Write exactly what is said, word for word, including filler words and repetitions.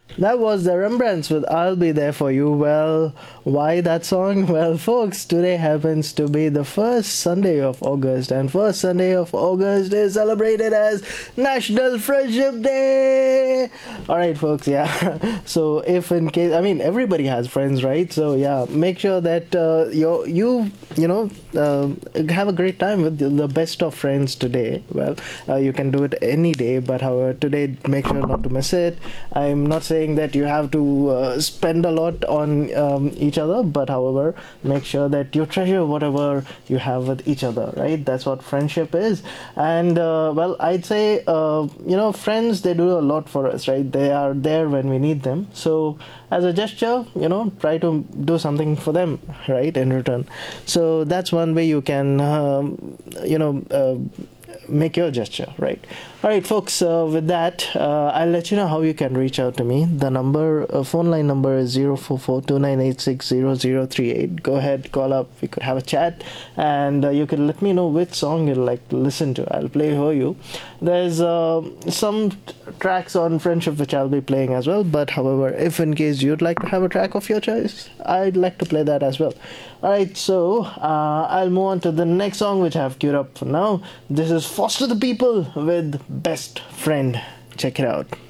That was the Rembrandts with I'll Be There For You. Well, why that song? Well, folks, today happens to be the first Sunday of August, and first Sunday of August is celebrated as National Friendship Day. Alright, folks, yeah. So, if in case, I mean, everybody has friends, right? So, yeah, make sure that uh, you, you, you know, uh, have a great time with the best of friends today. Well, uh, you can do it any day, but however, today, make sure not to miss it. I'm not saying that you have to uh, spend a lot on um, each other, but however, make sure that you treasure whatever you have with each other, right? That's what friendship is. And uh, well, I'd say, uh, you know, friends, they do a lot for us, right? They are there when we need them. So, as a gesture, you know, try to do something for them, right, in return. So, that's one way you can, um, you know, uh, make your gesture, right? All right, folks, uh, with that, uh, I'll let you know how you can reach out to me. The number, uh, phone line number is zero four four two nine eight six zero zero three eight. Go ahead, call up, we could have a chat, and uh, you can let me know which song you'd like to listen to. I'll play for you. There's uh, some tracks on Friendship which I'll be playing as well, but however, if in case you'd like to have a track of your choice, I'd like to play that as well. Alright, so uh, I'll move on to the next song which I have queued up for now. This is Foster the People with Best Friend. Check it out.